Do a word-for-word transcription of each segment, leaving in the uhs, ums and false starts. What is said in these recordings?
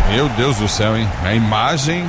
Meu Deus do céu, hein? A imagem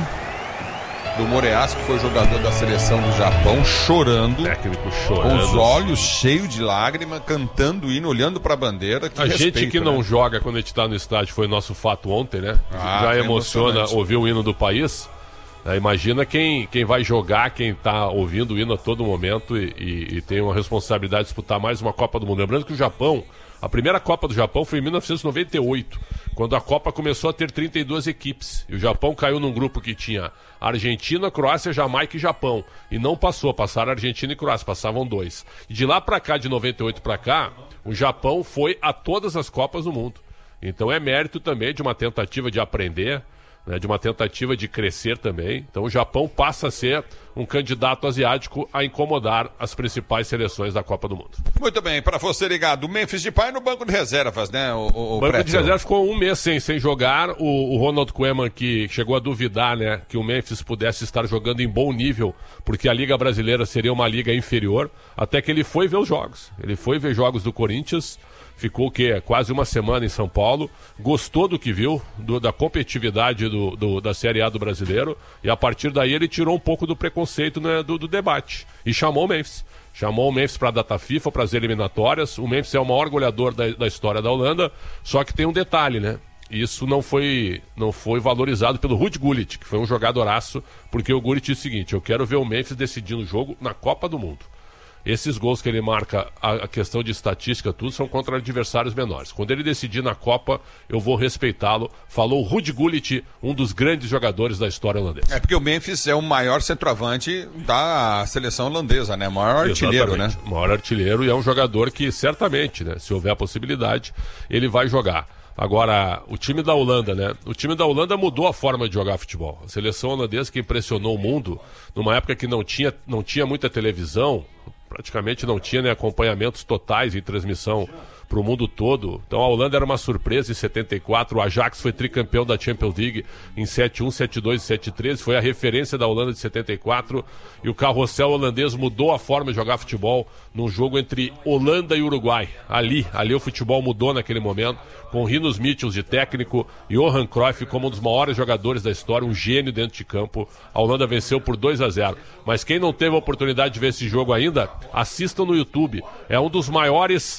do Moreas, que foi jogador da seleção do Japão, chorando, técnico chorando, com os olhos cheios de lágrima, cantando o hino, olhando para a bandeira. Que a respeito, gente que né? não joga quando a gente está no estádio, foi nosso fato ontem, né? Ah, já emociona ouvir o hino do país. É, imagina quem, quem vai jogar, quem está ouvindo o hino a todo momento e, e, e tem uma responsabilidade de disputar mais uma Copa do Mundo. Lembrando que o Japão, a primeira Copa do Japão foi em mil novecentos e noventa e oito, quando a Copa começou a ter trinta e duas equipes. E o Japão caiu num grupo que tinha Argentina, Croácia, Jamaica e Japão. E não passou, passaram Argentina e Croácia, passavam dois. E de lá para cá, de noventa e oito para cá, o Japão foi a todas as Copas do mundo. Então é mérito também de uma tentativa de aprender, né, de uma tentativa de crescer também. Então o Japão passa a ser um candidato asiático a incomodar as principais seleções da Copa do Mundo. Muito bem, para você ligado, o Memphis Depay no banco de reservas, né? O, o, o banco Pretzel. de reservas ficou um mês sem, sem jogar. O, o Ronald Koeman, que chegou a duvidar, né, que o Memphis pudesse estar jogando em bom nível, porque a Liga Brasileira seria uma liga inferior, até que ele foi ver os jogos. Ele foi ver jogos do Corinthians. Ficou o quê? Quase uma semana em São Paulo, gostou do que viu, do, da competitividade do, do, da Série A do brasileiro, e a partir daí ele tirou um pouco do preconceito, né, do, do debate, e chamou o Memphis. Chamou o Memphis para a data FIFA, para as eliminatórias. O Memphis é o maior goleador da, da história da Holanda, só que tem um detalhe, né? Isso não foi, não foi valorizado pelo Ruud Gullit, que foi um jogadoraço, porque o Gullit disse o seguinte: eu quero ver o Memphis decidindo o jogo na Copa do Mundo. Esses gols que ele marca, a questão de estatística, tudo, são contra adversários menores. Quando ele decidir na Copa, eu vou respeitá-lo. Falou Ruud Gullit, um dos grandes jogadores da história holandesa. É porque o Memphis é o maior centroavante da seleção holandesa, né? O maior artilheiro, né? O maior artilheiro, e é um jogador que certamente, né, se houver a possibilidade, ele vai jogar. Agora, o time da Holanda, né? O time da Holanda mudou a forma de jogar futebol. A seleção holandesa que impressionou o mundo, numa época que não tinha, não tinha muita televisão, praticamente não tinha, né, acompanhamentos totais em transmissão para o mundo todo. Então a Holanda era uma surpresa em setenta e quatro, o Ajax foi tricampeão da Champions League em sete um, sete dois e sete três, foi a referência da Holanda de setenta e quatro, e o carrossel holandês mudou a forma de jogar futebol num jogo entre Holanda e Uruguai. Ali, ali o futebol mudou naquele momento, com Rinus Michels de técnico, Johan Cruyff como um dos maiores jogadores da história, um gênio dentro de campo. A Holanda venceu por dois a zero. Mas quem não teve a oportunidade de ver esse jogo ainda, assistam no YouTube. É um dos maiores